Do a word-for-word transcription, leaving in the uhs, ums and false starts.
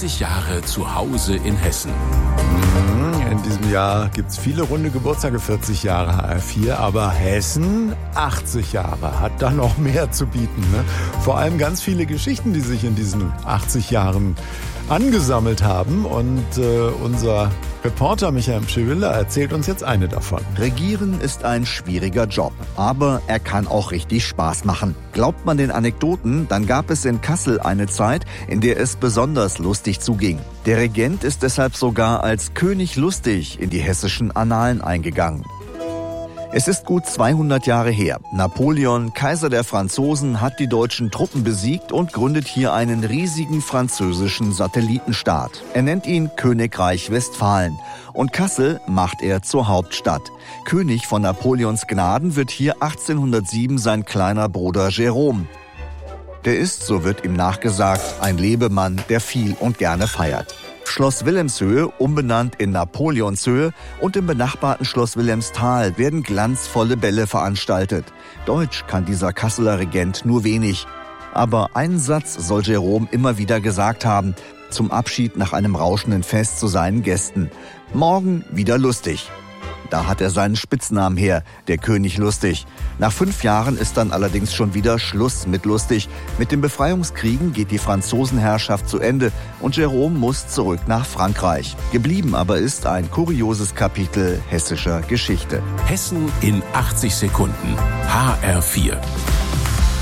achtzig Jahre zu Hause in Hessen. In diesem Jahr gibt es viele runde Geburtstage, vierzig Jahre H R vier, aber Hessen achtzig Jahre, hat da noch mehr zu bieten. Ne? Vor allem ganz viele Geschichten, die sich in diesen achtzig Jahren angesammelt haben. Und äh, unser Reporter Michael Mschewiller erzählt uns jetzt eine davon. Regieren ist ein schwieriger Job, aber er kann auch richtig Spaß machen. Glaubt man den Anekdoten, dann gab es in Kassel eine Zeit, in der es besonders lustig zuging. Der Regent ist deshalb sogar als König lustig in die hessischen Annalen eingegangen. Es ist gut zweihundert Jahre her. Napoleon, Kaiser der Franzosen, hat die deutschen Truppen besiegt und gründet hier einen riesigen französischen Satellitenstaat. Er nennt ihn Königreich Westfalen. Und Kassel macht er zur Hauptstadt. König von Napoleons Gnaden wird hier achtzehnhundertsieben sein kleiner Bruder Jérôme. Der ist, so wird ihm nachgesagt, ein Lebemann, der viel und gerne feiert. Schloss Wilhelmshöhe, umbenannt in Napoleonshöhe, und im benachbarten Schloss Wilhelmsthal werden glanzvolle Bälle veranstaltet. Deutsch kann dieser Kasseler Regent nur wenig. Aber einen Satz soll Jérôme immer wieder gesagt haben, zum Abschied nach einem rauschenden Fest zu seinen Gästen. Morgen wieder lustig. Da hat er seinen Spitznamen her, der König Lustig. Nach fünf Jahren ist dann allerdings schon wieder Schluss mit Lustig. Mit den Befreiungskriegen geht die Franzosenherrschaft zu Ende und Jérôme muss zurück nach Frankreich. Geblieben aber ist ein kurioses Kapitel hessischer Geschichte. Hessen in achtzig Sekunden. H R vier.